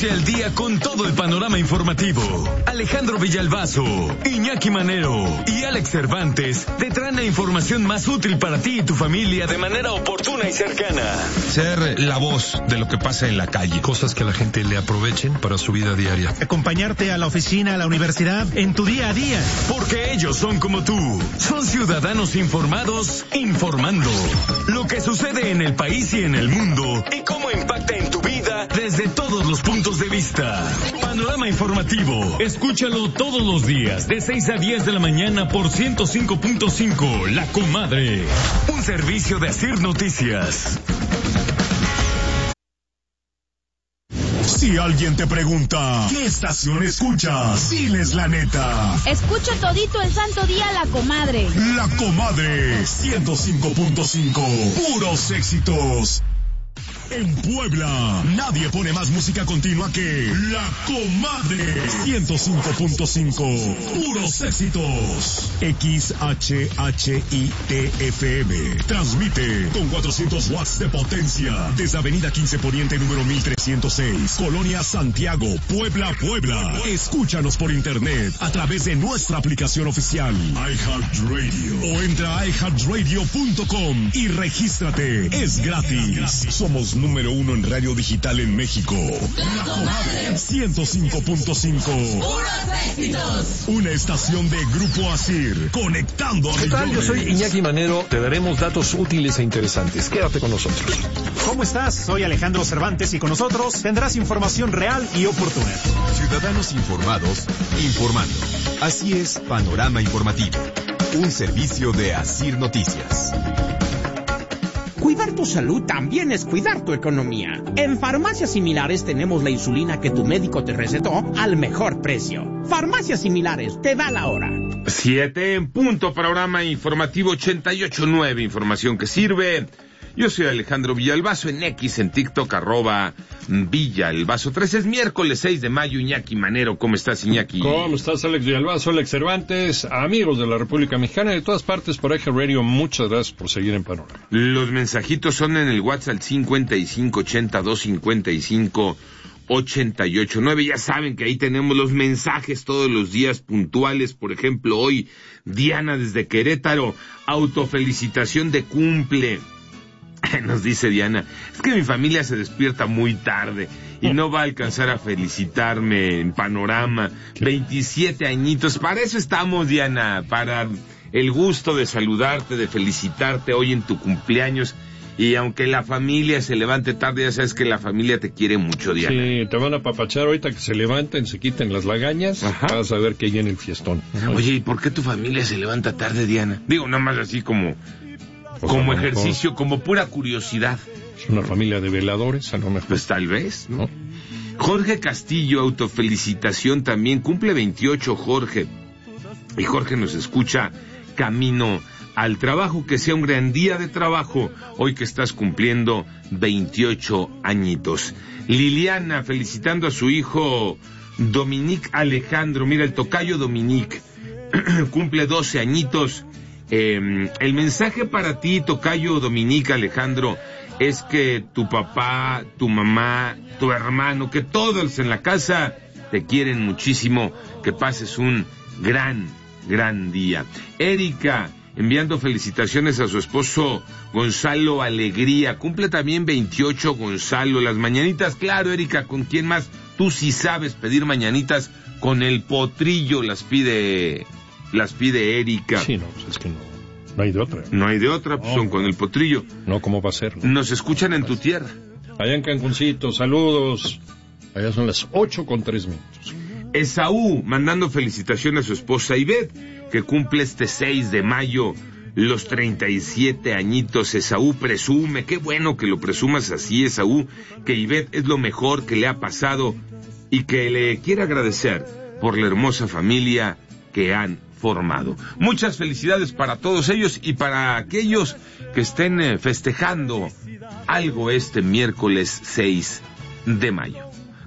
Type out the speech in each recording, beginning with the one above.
Ponte al día con todo el panorama informativo. Alejandro Villalbazo, Iñaki Manero y Alex Cervantes te traen la información más útil para ti y tu familia de manera oportuna y cercana. Ser la voz de lo que pasa en la calle. Cosas que la gente le aprovechen para su vida diaria. Acompañarte a la oficina, a la universidad, en tu día a día. Porque ellos son como tú. Son ciudadanos informados, informando. Lo que sucede en el país y en el mundo y cómo impacta en tu vida desde todos los puntos de vista. Panorama informativo. Escúchalo todos los días de 6 a 10 de la mañana por 105.5 La Comadre. Un servicio de Asir Noticias. Si alguien te pregunta, ¿qué estación escuchas? Diles la neta. Escucho todito el santo día La Comadre. La Comadre 105.5. Puros éxitos. En Puebla, nadie pone más música continua que La Comadre 105.5. Puros éxitos. XHHITFM. Transmite con 400 watts de potencia desde Avenida 15 Poniente número 1306, Colonia Santiago, Puebla, Puebla. Escúchanos por internet a través de nuestra aplicación oficial iHeartRadio o entra a iHeartRadio.com y regístrate. Es gratis. Somos número 1 en radio digital en México. La Comadre 105.5. ¡Puros éxitos! Una estación de Grupo Asir, conectando a ¿Qué tal? millones. Yo soy Iñaki Manero. Te daremos datos útiles e interesantes. Quédate con nosotros. ¿Cómo estás? Soy Alejandro Cervantes y con nosotros tendrás información real y oportuna. Ciudadanos informados, informando. Así es, Panorama Informativo. Un servicio de Asir Noticias. Cuidar tu salud también es cuidar tu economía. En Farmacias Similares tenemos la insulina que tu médico te recetó al mejor precio. Farmacias Similares, te da la hora. 7 en punto, Panorama Informativo 88.9, información que sirve. Yo soy Alejandro Villalbazo en X, en TikTok, @Villalbazo 3. Es miércoles 6 de mayo, Iñaki Manero. ¿Cómo estás, Iñaki? ¿Cómo estás, Alex Villalbazo, Alex Cervantes, amigos de la República Mexicana y de todas partes por iHeartRadio? Muchas gracias por seguir en Panorama. Los mensajitos son en el WhatsApp 5580-255-88.9. Ya saben que ahí tenemos los mensajes todos los días puntuales. Por ejemplo, hoy, Diana desde Querétaro, autofelicitación de cumple. Nos dice Diana, es que mi familia se despierta muy tarde y no va a alcanzar a felicitarme en Panorama. 27 añitos, para eso estamos, Diana, para el gusto de saludarte, de felicitarte hoy en tu cumpleaños. Y aunque la familia se levante tarde, ya sabes que la familia te quiere mucho, Diana. Sí, te van a apapachar ahorita que se levanten, se quiten las lagañas. Ajá. Vas a ver que viene el fiestón. Oye, ¿y por qué tu familia se levanta tarde, Diana? Digo, nada más así como ejercicio, como pura curiosidad. Es una familia de veladores, a lo mejor. Pues tal vez, ¿no? Jorge Castillo, autofelicitación también, cumple 28, Jorge. Y Jorge nos escucha camino al trabajo. Que sea un gran día de trabajo, hoy que estás cumpliendo 28 añitos. Liliana, felicitando a su hijo Dominique Alejandro. Mira, el tocayo Dominique cumple 12 añitos. El mensaje para ti, tocayo Dominique Alejandro, es que tu papá, tu mamá, tu hermano, que todos en la casa te quieren muchísimo, que pases un gran día. Erika, enviando felicitaciones a su esposo Gonzalo Alegría, cumple también 28 Gonzalo. Las mañanitas, claro, Erika, ¿con quién más? Tú sí sabes pedir mañanitas, con el potrillo las pide Erika. Sí, no, pues es que no hay de otra. No hay de otra, pues son con el potrillo. No, ¿cómo va a ser? No. Nos escuchan en tu tierra. Allá en Cancuncito, saludos. Allá son las 8:03. Esaú, mandando felicitaciones a su esposa Ivette, que cumple este 6 de mayo los 37 añitos. Esaú presume, qué bueno que lo presumas así, Esaú, que Ivette es lo mejor que le ha pasado y que le quiere agradecer por la hermosa familia que han formado. Muchas felicidades para todos ellos y para aquellos que estén festejando algo este miércoles 6 de mayo.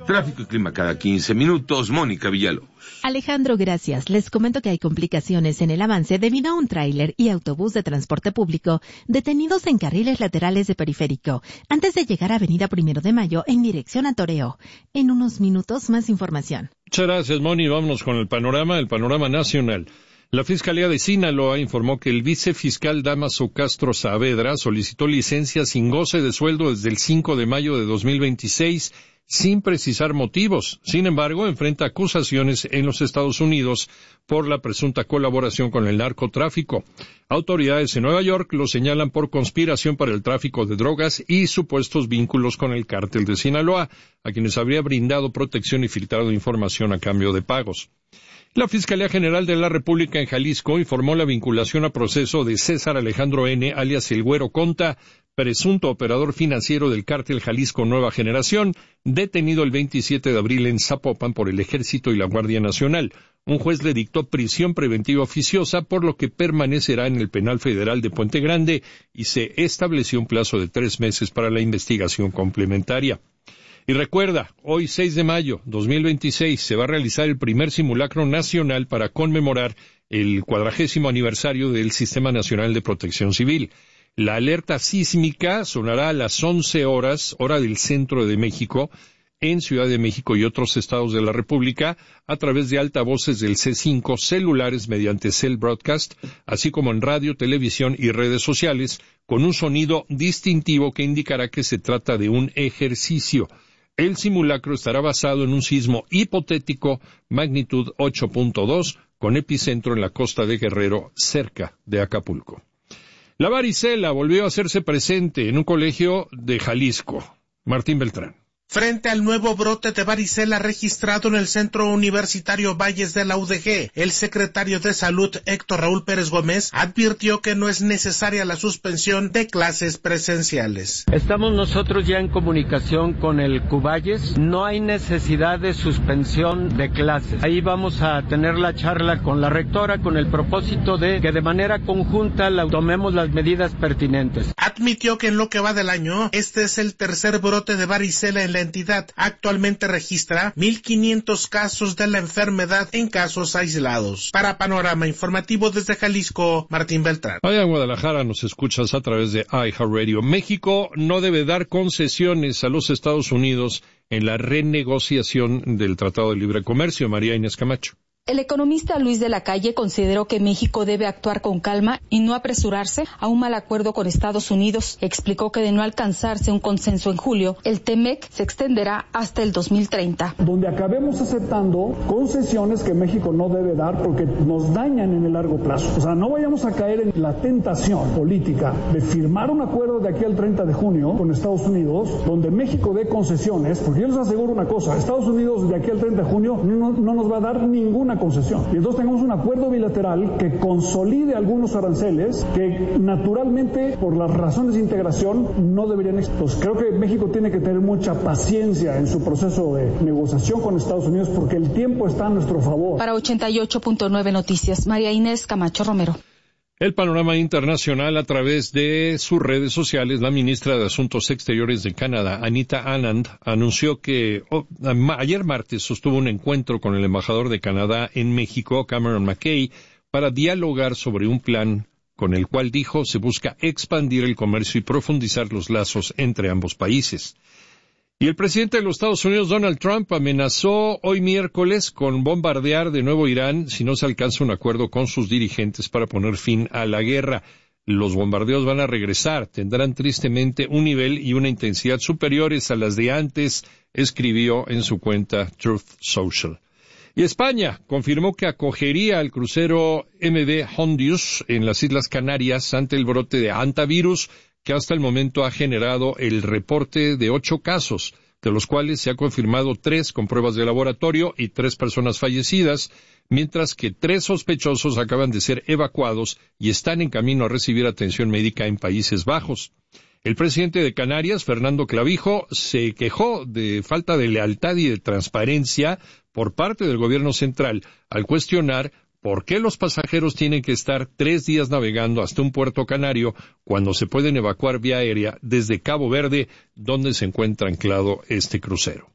Tráfico y clima cada 15 minutos. Mónica Villalobos. Alejandro, gracias. Les comento que hay complicaciones en el avance debido a un tráiler y autobús de transporte público detenidos en carriles laterales de periférico, antes de llegar a Avenida 1 de Mayo en dirección a Toreo. En unos minutos más información. Muchas gracias, Moni. Vámonos con el panorama nacional. La Fiscalía de Sinaloa informó que el vicefiscal Dámaso Castro Saavedra solicitó licencia sin goce de sueldo desde el 5 de mayo de 2026, sin precisar motivos. Sin embargo, enfrenta acusaciones en los Estados Unidos por la presunta colaboración con el narcotráfico. Autoridades en Nueva York lo señalan por conspiración para el tráfico de drogas y supuestos vínculos con el cártel de Sinaloa, a quienes habría brindado protección y filtrado información a cambio de pagos. La Fiscalía General de la República en Jalisco informó la vinculación a proceso de César Alejandro N., alias El Güero Conta, presunto operador financiero del cártel Jalisco Nueva Generación, detenido el 27 de abril en Zapopan por el Ejército y la Guardia Nacional. Un juez le dictó prisión preventiva oficiosa, por lo que permanecerá en el Penal Federal de Puente Grande y se estableció un plazo de 3 meses para la investigación complementaria. Y recuerda, hoy 6 de mayo 2026 se va a realizar el primer simulacro nacional para conmemorar el 40º aniversario del Sistema Nacional de Protección Civil. La alerta sísmica sonará a las 11 horas, hora del centro de México, en Ciudad de México y otros estados de la República, a través de altavoces del C5, celulares mediante Cell Broadcast, así como en radio, televisión y redes sociales, con un sonido distintivo que indicará que se trata de un ejercicio. El simulacro estará basado en un sismo hipotético, magnitud 8.2, con epicentro en la costa de Guerrero, cerca de Acapulco. La varicela volvió a hacerse presente en un colegio de Jalisco. Martín Beltrán. Frente al nuevo brote de varicela registrado en el Centro Universitario Valles de la UDG, el secretario de Salud, Héctor Raúl Pérez Gómez, advirtió que no es necesaria la suspensión de clases presenciales. Estamos nosotros ya en comunicación con el Cuballes, no hay necesidad de suspensión de clases. Ahí vamos a tener la charla con la rectora con el propósito de que de manera conjunta tomemos las medidas pertinentes. Admitió que en lo que va del año, este es el tercer brote de varicela en la entidad. Actualmente registra 1,500 casos de la enfermedad en casos aislados. Para Panorama Informativo desde Jalisco, Martín Beltrán. Allá en Guadalajara nos escuchas a través de iHeartRadio. México no debe dar concesiones a los Estados Unidos en la renegociación del Tratado de Libre Comercio. María Inés Camacho. El economista Luis de la Calle consideró que México debe actuar con calma y no apresurarse a un mal acuerdo con Estados Unidos. Explicó que de no alcanzarse un consenso en julio, el TEMEC se extenderá hasta el 2030. Donde acabemos aceptando concesiones que México no debe dar porque nos dañan en el largo plazo. O sea, no vayamos a caer en la tentación política de firmar un acuerdo de aquí al 30 de junio con Estados Unidos, donde México dé concesiones, porque yo les aseguro una cosa, Estados Unidos de aquí al 30 de junio no nos va a dar ninguna concesión. Y entonces tengamos un acuerdo bilateral que consolide algunos aranceles que naturalmente por las razones de integración no deberían existir. Pues creo que México tiene que tener mucha paciencia en su proceso de negociación con Estados Unidos porque el tiempo está a nuestro favor. Para 88.9 Noticias, María Inés Camacho Romero. El panorama internacional a través de sus redes sociales. La ministra de Asuntos Exteriores de Canadá, Anita Anand, anunció que ayer martes sostuvo un encuentro con el embajador de Canadá en México, Cameron McKay, para dialogar sobre un plan con el cual, dijo, se busca expandir el comercio y profundizar los lazos entre ambos países. Y el presidente de los Estados Unidos, Donald Trump, amenazó hoy miércoles con bombardear de nuevo Irán si no se alcanza un acuerdo con sus dirigentes para poner fin a la guerra. Los bombardeos van a regresar, tendrán tristemente un nivel y una intensidad superiores a las de antes, escribió en su cuenta Truth Social. Y España confirmó que acogería al crucero MV Hondius en las Islas Canarias ante el brote de hantavirus, que hasta el momento ha generado el reporte de 8 casos, de los cuales se ha confirmado 3 con pruebas de laboratorio y 3 personas fallecidas, mientras que 3 sospechosos acaban de ser evacuados y están en camino a recibir atención médica en Países Bajos. El presidente de Canarias, Fernando Clavijo, se quejó de falta de lealtad y de transparencia por parte del gobierno central al cuestionar ¿por qué los pasajeros tienen que estar 3 días navegando hasta un puerto canario cuando se pueden evacuar vía aérea desde Cabo Verde, donde se encuentra anclado este crucero?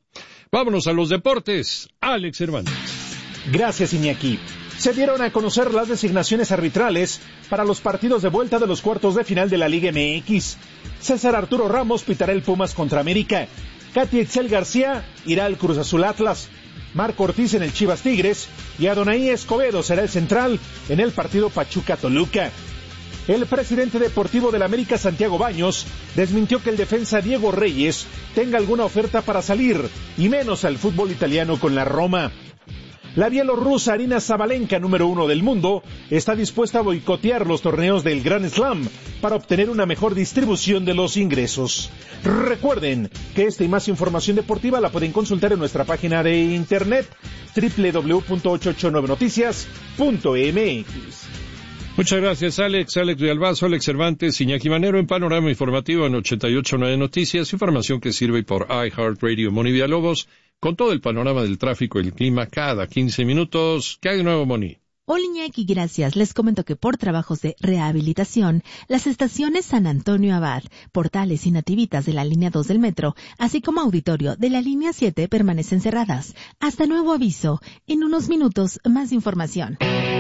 Vámonos a los deportes. Alex Cervantes. Gracias, Iñaki. Se dieron a conocer las designaciones arbitrales para los partidos de vuelta de los cuartos de final de la Liga MX. César Arturo Ramos pitará el Pumas contra América. Katy Excel García irá al Cruz Azul Atlas. Marco Ortiz en el Chivas Tigres y Adonai Escobedo será el central en el partido Pachuca Toluca. El presidente deportivo del América, Santiago Baños, desmintió que el defensa Diego Reyes tenga alguna oferta para salir, y menos al fútbol italiano con la Roma. La bielorrusa Arina Sabalenka, número 1 del mundo, está dispuesta a boicotear los torneos del Grand Slam para obtener una mejor distribución de los ingresos. Recuerden que esta y más información deportiva la pueden consultar en nuestra página de internet www.889noticias.mx. Muchas gracias, Alex Villalbazo, Alex Cervantes, Iñaki Manero en Panorama Informativo en 88.9 Noticias, información que sirve por iHeartRadio. Moni Villalobos, con todo el panorama del tráfico y el clima cada 15 minutos. ¿Qué hay de nuevo, Moni? Hola, Iñaki, gracias. Les comento que por trabajos de rehabilitación, las estaciones San Antonio Abad, Portales y Nativitas de la línea 2 del metro, así como Auditorio de la línea 7 permanecen cerradas. Hasta nuevo aviso. En unos minutos, más información.